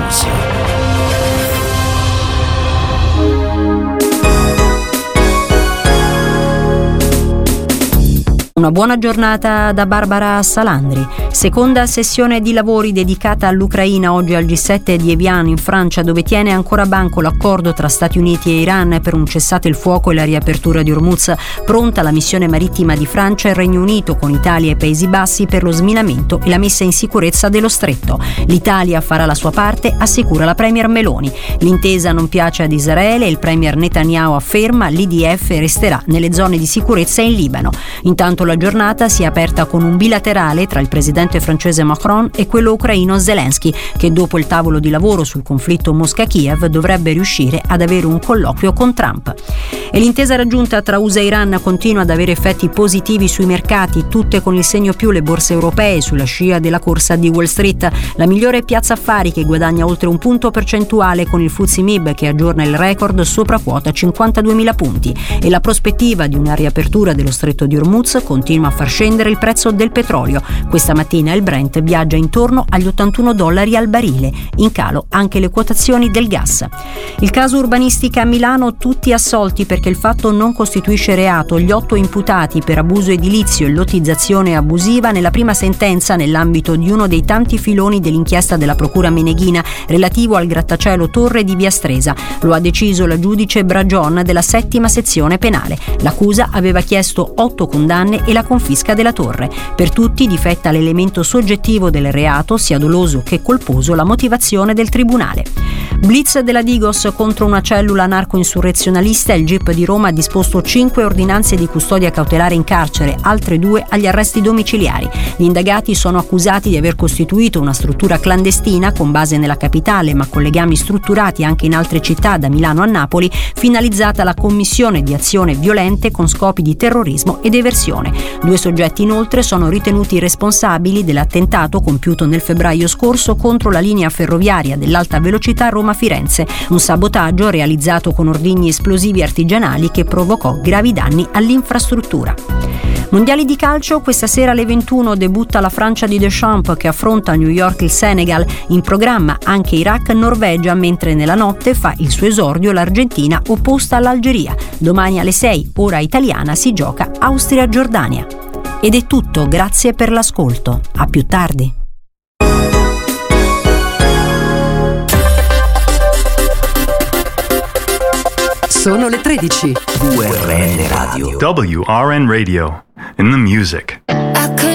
Una buona giornata da Barbara Salandri. Seconda sessione di lavori dedicata all'Ucraina oggi al G7 di Evian in Francia, dove tiene ancora banco l'accordo tra Stati Uniti e Iran per un cessate il fuoco e la riapertura di Hormuz. Pronta la missione marittima di Francia e Regno Unito con Italia e Paesi Bassi per lo sminamento e la messa in sicurezza dello stretto. L'Italia farà la sua parte, assicura la premier Meloni. L'intesa non piace ad Israele e il premier Netanyahu afferma l'IDF resterà nelle zone di sicurezza in Libano. Intanto la giornata si è aperta con un bilaterale tra il presidente francese Macron e quello ucraino Zelensky, che dopo il tavolo di lavoro sul conflitto Mosca-Kiev dovrebbe riuscire ad avere un colloquio con Trump. E l'intesa raggiunta tra USA e Iran continua ad avere effetti positivi sui mercati, tutte con il segno più le borse europee sulla scia della corsa di Wall Street. La migliore piazza affari che guadagna oltre un punto percentuale con il FTSE MIB che aggiorna il record sopra quota 52.000 punti e la prospettiva di una riapertura dello stretto di Hormuz continua a far scendere il prezzo del petrolio. Questa mattina il Brent viaggia intorno agli $81 al barile, in calo anche le quotazioni del gas. Il caso urbanistica a Milano, tutti assolti perché il fatto non costituisce reato, gli 8 imputati per abuso edilizio e lottizzazione abusiva nella prima sentenza nell'ambito di uno dei tanti filoni dell'inchiesta della Procura Meneghina relativo al grattacielo Torre di Via Stresa. Lo ha deciso la giudice Bragion della 7ª sezione penale. L'accusa aveva chiesto 8 condanne e la confisca della torre. Per tutti difetta l'elemento soggettivo del reato, sia doloso che colposo la motivazione del tribunale. Blitz della Digos contro una cellula narco-insurrezionalista. Il GIP di Roma ha disposto 5 ordinanze di custodia cautelare in carcere, altre 2 agli arresti domiciliari. Gli indagati sono accusati di aver costituito una struttura clandestina con base nella capitale ma con legami strutturati anche in altre città da Milano a Napoli, finalizzata alla commissione di azioni violente con scopi di terrorismo ed eversione. 2 soggetti inoltre sono ritenuti responsabili dell'attentato compiuto nel febbraio scorso contro la linea ferroviaria dell'alta velocità Roma-Firenze, un sabotaggio realizzato con ordigni esplosivi artigianali che provocò gravi danni all'infrastruttura. Mondiali di calcio, questa sera alle 21 debutta la Francia di Deschamps che affronta a New York il Senegal, in programma anche Iraq-Norvegia, mentre nella notte fa il suo esordio l'Argentina opposta all'Algeria. Domani alle 6, ora italiana, si gioca Austria-Giordania. Ed è tutto, grazie per l'ascolto. A più tardi. Sono le 13. WRN Radio. WRN Radio. In the music.